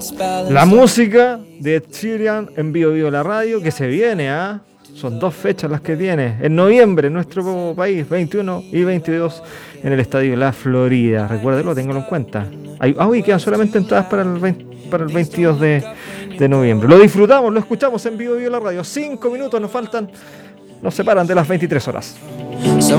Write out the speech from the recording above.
La música de Ed Sheeran en Vivo Vivo la Radio, que se viene, son 2 fechas las que tiene. En noviembre en nuestro país, 21 y 22 en el Estadio La Florida. Recuérdelo, téngalo en cuenta. Hoy quedan solamente entradas para el 22 de noviembre. Lo disfrutamos, lo escuchamos en Vivo Vivo la Radio. 5 minutos nos faltan, nos separan de las 23 horas.